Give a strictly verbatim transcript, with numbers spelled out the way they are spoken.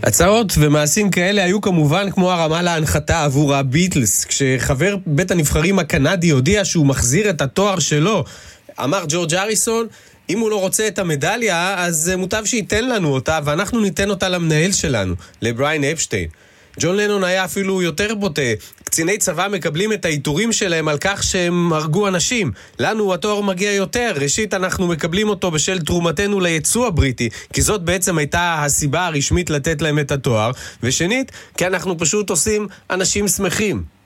הצעות ומעשים כאלה היו כמובן כמו הרמה להנחתה עבור הביטלס, כשחבר בית הנבחרים הקנדי הודיע שהוא מחזיר את התואר שלו. אמר ג'ורג' הריסון, אם הוא לא רוצה את המדליה, אז מוטב שייתן לנו אותה, ואנחנו ניתן אותה למנהל שלנו, לבריין אפשטיין. ג'ון לנון היה אפילו יותר בוטה. קציני צבא מקבלים את העיטורים שלהם על כך שהם הרגו אנשים. לנו התואר מגיע יותר. ראשית, אנחנו מקבלים אותו בשל תרומתנו ליצוא הבריטי, כי זאת בעצם הייתה הסיבה הרשמית לתת להם את התואר. ושנית, כי אנחנו פשוט עושים אנשים שמחים.